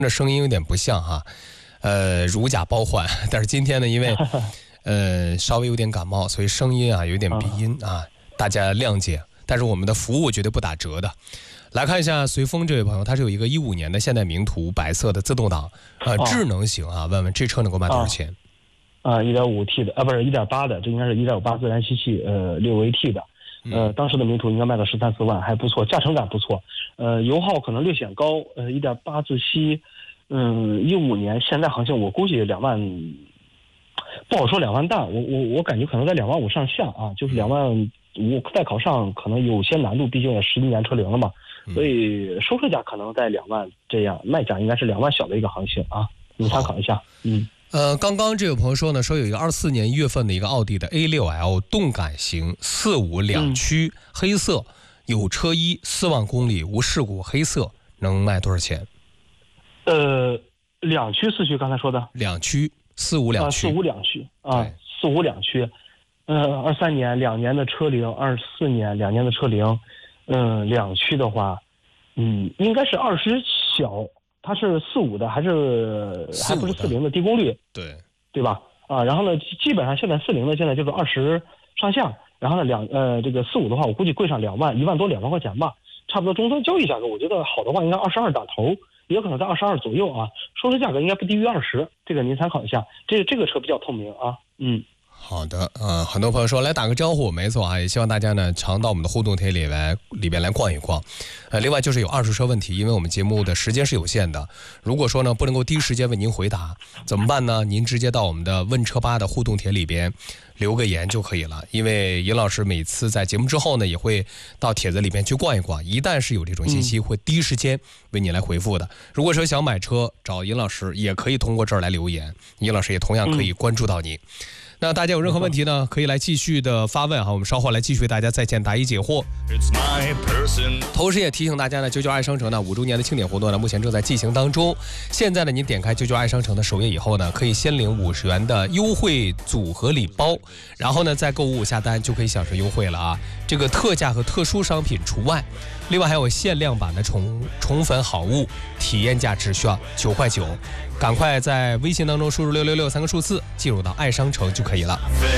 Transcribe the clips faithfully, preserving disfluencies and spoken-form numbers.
这声音有点不像哈，呃，如假包换。但是今天呢，因为呃稍微有点感冒，所以声音啊有点鼻音啊，大家谅解。但是我们的服务绝对不打折的。来看一下随风这位朋友，他是有一个一五年的现代名图白色的自动挡，呃，智能型啊，问问这车能够卖多少钱？ 啊，一点五 T 的啊，不是一点八的，这应该是一点五八自然吸气，呃，六 A T 的。呃，当时的名图应该卖到十三四万，还不错，驾乘感不错。呃，油耗可能略显高，呃，一点八自吸，嗯，一五年现在行情我估计两万，不好说两万大，我我我感觉可能在两万五上下啊，就是两万五再考上可能有些难度，毕竟也十一年车龄了嘛，所以收车价可能在两万这样，卖价应该是两万小的一个行情啊，你参考一下，嗯。 呃，刚刚这位朋友说呢，说有一个二四年一月份的一个奥迪的 A 六 L 动感型四五两驱、嗯、黑色，有车衣，四万公里无事故，黑色能卖多少钱？ 呃，两驱四驱刚才说的两驱四五两驱、 呃、四五两驱啊，四五两驱，呃，二三年两年的车龄，二四年两年的车龄，嗯、呃，两驱的话，嗯，应该是二十小。它是四五的，还是还不是四零的低功率？ 对， 对吧？啊，然后呢，基本上现在四零的现在就是二十上下，然后呢两呃这个四五的话，我估计贵上两万，一万多两万块钱吧，差不多终端交易价格，我觉得好的话应该二十二打头，也可能在二十二左右啊，收车价格应该不低于二十，这个您参考一下。这这个车比较透明啊，嗯。 好的，呃，很多朋友说来打个招呼，没错啊，也希望大家呢常到我们的互动帖里来里边来逛一逛。呃，另外就是有二手车问题，因为我们节目的时间是有限的，如果说呢不能够第一时间为您回答，怎么办呢？您直接到我们的问车吧的互动帖里边留个言就可以了。因为尹老师每次在节目之后呢，也会到帖子里边去逛一逛，一旦是有这种信息，会第一时间为你来回复的。如果说想买车找尹老师，也可以通过这儿来留言，尹老师也同样可以关注到你。嗯，那大家有任何问题呢，可以来继续的发问哈，我们稍后来继续为大家在线答疑解惑。同时也提醒大家呢，九九爱商城呢五周年的庆典活动呢，目前正在进行当中。现在呢，您点开九九爱商城的首页以后呢，可以先领五十元的优惠组合礼包，然后呢再购物下单就可以享受优惠了啊。这个特价和特殊商品除外。另外还有限量版的宠宠粉好物，体验价只需要九块九，赶快在微信当中输入六六六三个数字，进入到爱商城就可以了。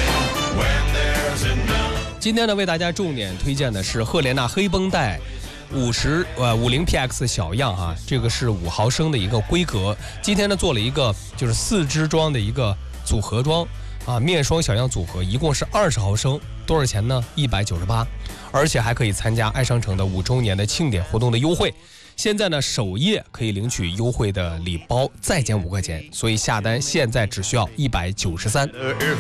今天呢，为大家重点推荐的是赫莲娜黑绷带五十呃五零 P X 小样啊，这个是五毫升的一个规格。今天呢做了一个就是四支装的一个组合装啊，面霜小样组合，一共是二十毫升，多少钱呢？一百九十八，而且还可以参加爱商城的五周年的庆典活动的优惠。现在呢，首页可以领取优惠的礼包，再减五块钱，所以下单现在只需要一百九十三。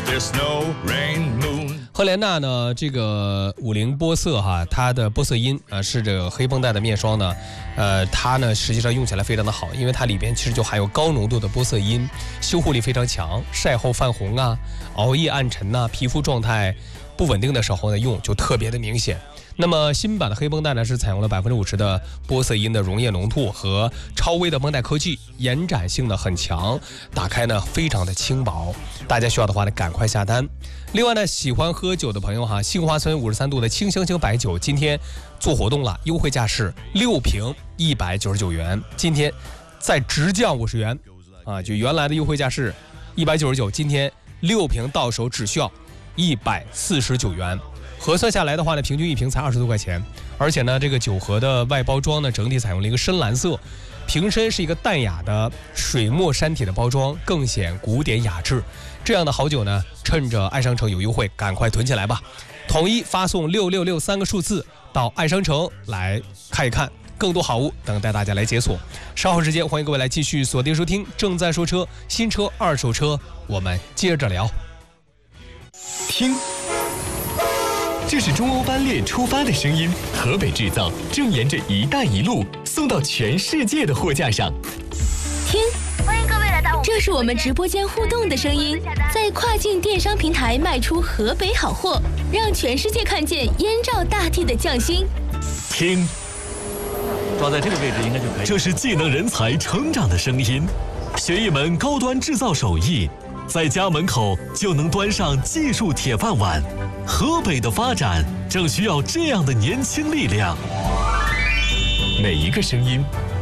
赫莲娜呢，这个五零波色哈，它的波色因啊、呃、是这个黑绷带的面霜呢，呃，它呢实际上用起来非常的好，因为它里边其实就含有高浓度的波色因，修护力非常强，晒后泛红啊、熬夜暗沉呐、啊、皮肤状态不稳定的时候呢，用就特别的明显。那么新版的黑绷带呢，是采用了百分之五十的波色因的溶液浓度和超微的绷带科技，延展性呢很强，打开呢非常的轻薄。大家需要的话呢，赶快下单。另外呢，喜欢喝酒的朋友哈，杏花村五十三度的清香型白酒今天做活动了，优惠价是六瓶一百九十九元，今天再直降五十元啊，就原来的优惠价是一百九十九，今天六瓶到手只需要一百四十九元。核算下来的话呢，平均一瓶才二十多块钱，而且呢，这个酒盒的外包装呢，整体采用了一个深蓝色，瓶身是一个淡雅的水墨山体的包装，更显古典雅致。这样的好酒呢，趁着爱商城有优惠，赶快囤起来吧！统一发送六六六三个数字到爱商城来看一看，更多好物等待大家来解锁。稍后时间，欢迎各位来继续锁定收听正在说车，新车、二手车，我们接着聊。 听。这是中欧班列出发的声音，河北制造正沿着一带一路送到全世界的货架上。 听，欢迎各位来到，这是我们直播间互动的声音，在跨境电商平台卖出河北好货，让全世界看见燕赵大地的匠心。 听， 抓在这个位置应该就可以。 这是技能人才成长的声音，学一门高端制造手艺，在家门口就能端上技术铁饭碗。河北的发展正需要这样的年轻力量。每一个声音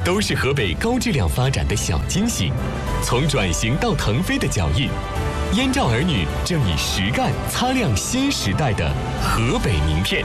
都是河北高质量发展的小惊喜。从转型到腾飞的脚印，燕赵儿女正以实干擦亮新时代的河北名片。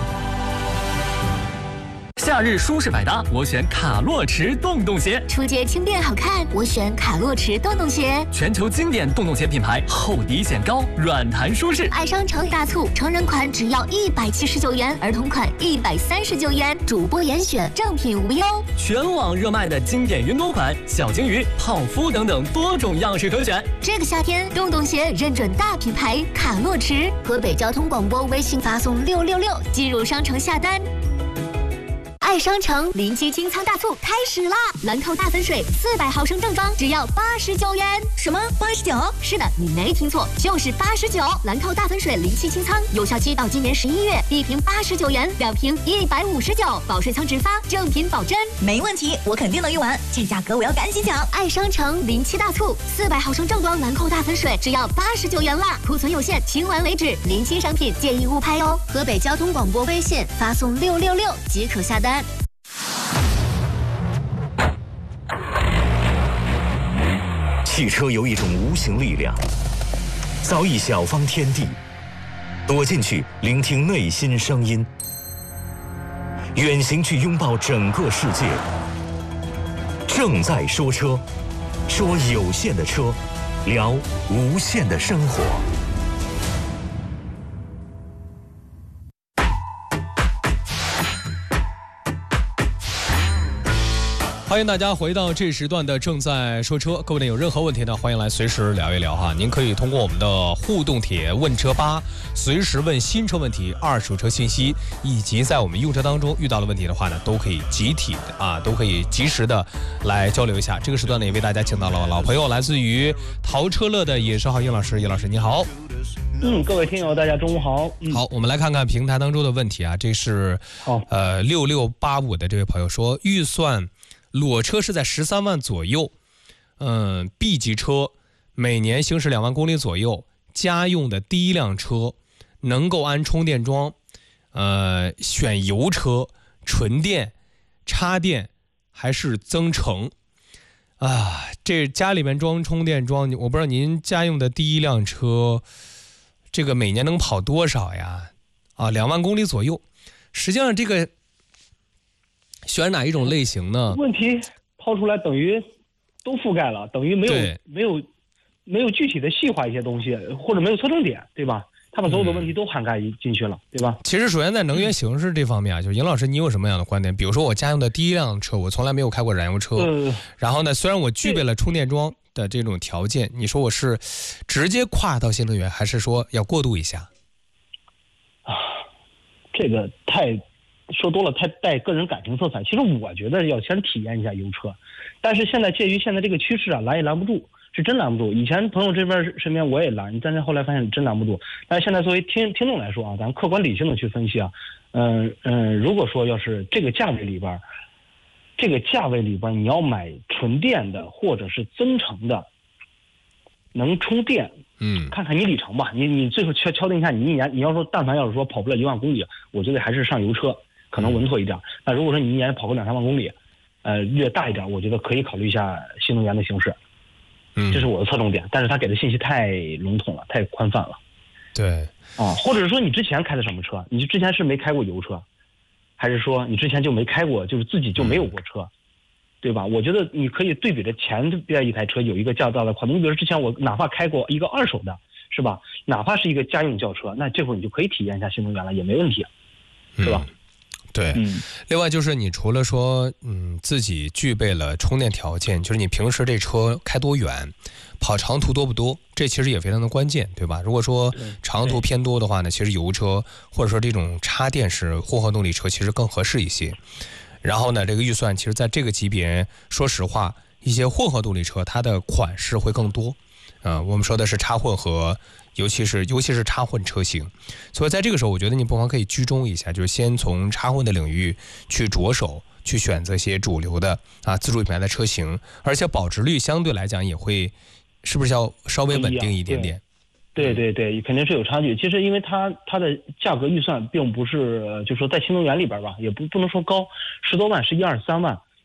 夏日舒适百搭，我选卡洛驰洞洞鞋。 出街轻便好看，我选卡洛驰洞洞鞋。 全球经典洞洞鞋品牌，厚底显高，软弹舒适。 爱商城大促，成人款只要一百七十九元，儿童款一百三十九元，主播严选，正品无忧。 全网热卖的经典云朵款、小鲸鱼、泡芙等等多种样式可选。 这个夏天，洞洞鞋认准大品牌卡洛驰。河北交通广播微信发送六六六进入商城下单。爱商城临期清仓大促开始啦！兰蔻大粉水四百毫升正装只要八十九元。什么八十九？是的，你没听错，就是八十九。兰蔻大粉水临期清仓，有效期到今年十一月，一瓶八十九元，两瓶一百五十九，保税仓直发，正品保真。 没问题，我肯定能用完，这价格我要赶紧抢！ 爱商城临期大促，四百毫升正装兰蔻大粉水只要八十九元啦，库存有限，清完为止，临期商品建议勿拍哦。河北交通广播微信发送六六六即可下单。 汽车有一种无形力量，早已小方天地，躲进去聆听内心声音，远行去拥抱整个世界。正在说车，说有限的车，聊无限的生活。 欢迎大家回到这时段的正在说车，各位呢有任何问题呢，欢迎来随时聊一聊哈。您可以通过我们的互动帖问车吧，随时问新车问题、二手车信息，以及在我们用车当中遇到的问题的话呢，都可以集体的啊，都可以及时的来交流一下。这个时段呢，也为大家请到了老朋友，来自于淘车乐的野生号叶老师，叶老师你好。 嗯，各位听友，大家中午好。嗯、 好，我们来看看平台当中的问题啊，这是好呃六六八五的这位朋友说，预算裸车是在十三万左右，嗯 ，B 级车，每年行驶两万公里左右，家用的第一辆车，能够安充电桩，呃，选油车、纯电、插电还是增程？啊，这家里面装充电桩，我不知道您家用的第一辆车，这个每年能跑多少呀？啊，两万公里左右，实际上这个。选哪一种类型呢？ 问题抛出来等于都覆盖了，等于没有没有没有具体的细化一些东西，或者没有侧重点，对吧？他把所有的问题都涵盖进去了，嗯、对吧？ 其实，首先在能源形式这方面啊，就是尹老师，你有什么样的观点？比如说，我家用的第一辆车，我从来没有开过燃油车，呃、然后呢，虽然我具备了充电桩的这种条件，你说我是直接跨到新能源，还是说要过渡一下？ 啊，这个太。说多了太带个人感情色彩，其实我觉得要先体验一下油车，但是现在介于现在这个趋势啊，拦也拦不住，是真拦不住。以前朋友这边身边我也拦，但是后来发现真拦不住。但是现在作为听听众来说啊，咱客观理性的去分析啊，嗯嗯，如果说要是这个价位里边，这个价位里边你要买纯电的或者是增程的，能充电。嗯，看看你里程吧，你你最后敲敲定一下，你一年你要说但凡要是说跑不了一万公里，我觉得还是上油车可能稳妥一点。那如果说你一年跑个两三万公里，呃，略大一点，我觉得可以考虑一下新能源的形式。嗯，这是我的侧重点，但是他给的信息太笼统了，太宽泛了。 对， 啊，或者是说你之前开的什么车？你之前是没开过油车，还是说你之前就没开过，就是自己就没有过车？嗯，对吧？我觉得你可以对比着前边一台车有一个较大的跨度。你比如说之前我哪怕开过一个二手的，是吧？哪怕是一个家用轿车，那这会儿你就可以体验一下新能源了，也没问题，是吧？ 嗯，对。嗯。另外就是你除了说嗯自己具备了充电条件，就是你平时这车开多远，跑长途多不多，这其实也非常的关键，对吧？如果说长途偏多的话呢，其实油车或者说这种插电式混合动力车其实更合适一些。然后呢，这个预算其实在这个级别，说实话，一些混合动力车它的款式会更多，啊、呃，我们说的是插混合，尤其是尤其是插混车型，所以在这个时候，我觉得你不妨可以居中一下，就是先从插混的领域去着手，去选择一些主流的啊自主品牌的车型，而且保值率相对来讲也会，是不是要稍微稳定一点点？ 对对对，肯定是有差距。其实因为它它的价格预算并不是，就是说在新能源里边吧，也不不能说高，十多万、十一二三万，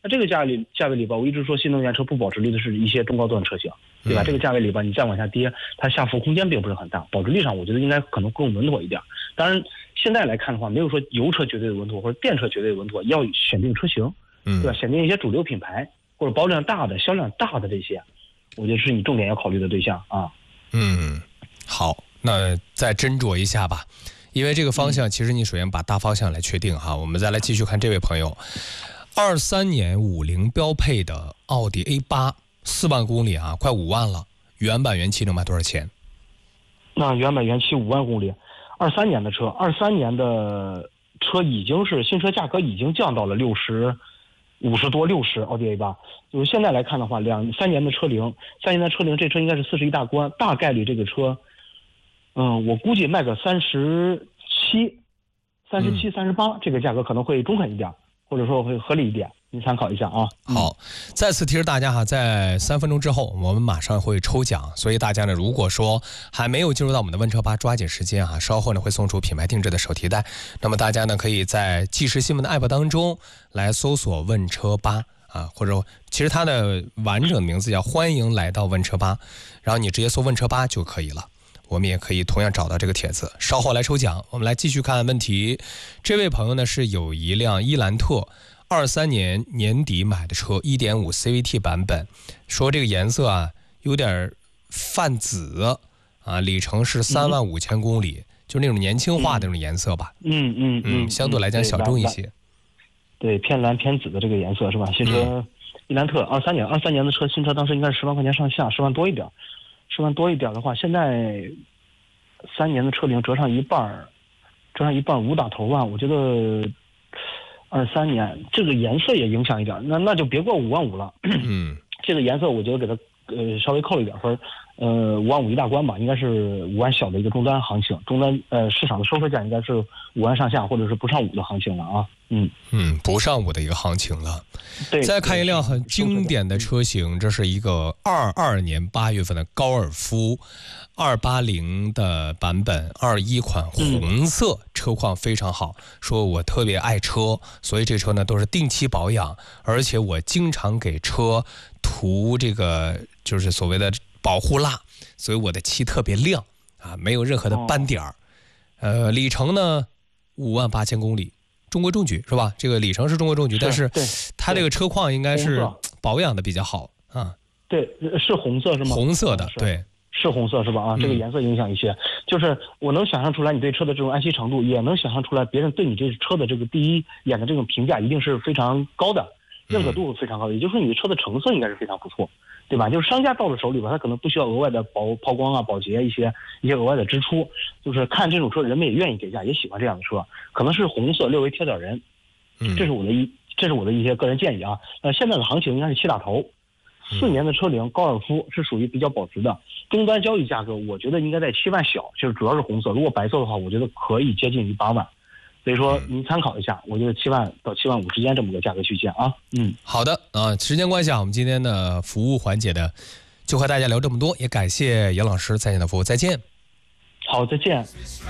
那这个价里价位里边，我一直说新能源车不保值率的是一些中高端车型，对吧？嗯、这个价位里边你再往下跌，它下浮空间并不是很大，保值率上我觉得应该可能更稳妥一点。当然，现在来看的话，没有说油车绝对稳妥或者电车绝对稳妥，要选定车型，对吧？选定一些主流品牌或者保有量大的、销量大的这些，我觉得是你重点要考虑的对象啊。 嗯，好，那再斟酌一下吧。因为这个方向，其实你首先把大方向来确定哈。我们再来继续看这位朋友，二三年五菱标配的奥迪 A 八，四万公里啊，快五万了，原版原漆能卖多少钱？ 那原版原漆五万公里，二三年的车，二三年的车已经是新车价格已经降到了六十。五十多六十，奥迪 A 八，就是现在来看的话，两三年的车龄，三年的车龄，这车应该是四十一大关，大概率这个车，嗯，我估计卖个三十七、三十七、三十八，这个价格可能会中肯一点，或者说会合理一点，您参考一下啊。 好，再次提示大家哈，在三分钟之后，我们马上会抽奖，所以大家呢，如果说还没有进入到我们的问车吧，抓紧时间啊，稍后呢会送出品牌定制的手提袋。那么大家呢，可以在即时新闻的 app 当中来搜索问车吧啊，或者其实它的完整的名字叫欢迎来到问车吧，然后你直接搜问车吧就可以了。我们也可以同样找到这个帖子，稍后来抽奖。我们来继续看问题，这位朋友呢是有一辆伊兰特。二三年年底买的车 一点五 C V T 版本，说这个颜色啊有点泛紫啊，里程是三万五千公里，嗯、就是那种年轻化的那种颜色吧。 嗯嗯嗯， 相对来讲小众一些。 对，偏蓝偏紫的这个颜色是吧？新车伊兰特二三年，二三年的车新车当时应该是十万块钱上下，十万多一点，十万多一点的话，现在三年的车龄折上一半，折上一半五打头万，我觉得。二三年这个颜色也影响一点，那那就别过五万五了。 嗯， 这个颜色我觉得给它呃稍微扣了一点分，呃五万五一大关吧，应该是五万小的一个终端行情，终端呃市场的收费价应该是五万上下或者是不上五的行情了啊。嗯嗯，不上五的一个行情了。 对， 再看一辆很经典的车型，这是一个二二年八月份的高尔夫。二八零的版本，二一款红色，车况非常好。说我特别爱车，所以这车呢都是定期保养，而且我经常给车涂这个就是所谓的保护蜡，所以我的漆特别亮啊，没有任何的斑点儿。呃，里程呢五万八千公里，中国重举是吧？这个里程是中国重举，但是它这个车况应该是保养的比较好啊。 对，是红色是吗？ 红色的，对。 是红色是吧？啊，这个颜色影响一些，嗯、就是我能想象出来你对车的这种安息程度，也能想象出来别人对你这车的这个第一眼的这种评价一定是非常高的，认可度非常高的，也就是说你的车的成色应该是非常不错，对吧？就是商家到了手里边，他可能不需要额外的保抛光啊、保洁一些一些额外的支出，就是看这种车人们也愿意给价，也喜欢这样的车，可能是红色略微贴点人，这是我的一这是我的一些个人建议啊。呃，现在的行情应该是七打头。四年的车龄，高尔夫是属于比较保值的，终端交易价格我觉得应该在七万小，就是主要是红色。如果白色的话，我觉得可以接近于八万，所以说您参考一下，我觉得七万到七万五之间这么个价格区间啊。嗯， 好的啊，时间关系啊，我们今天的服务环节的就和大家聊这么多，也感谢杨老师在线的服务，再见。 好，再见。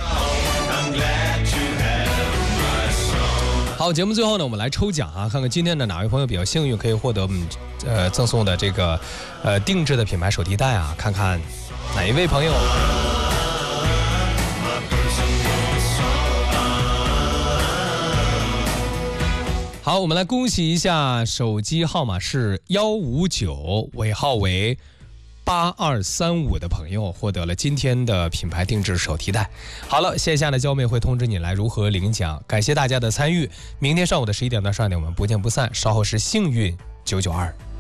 好，节目最后呢，我们来抽奖啊，看看今天的哪位朋友比较幸运，可以获得我们呃赠送的这个呃定制的品牌手提袋啊，看看哪一位朋友。好，我们来恭喜一下，手机号码是幺五九，尾号为八二三五的朋友获得了今天的品牌定制手提袋。好了，线下的娇妹会通知你来如何领奖，感谢大家的参与。明天上午的十一点到十二点，我们不见不散。稍后是幸运九九二。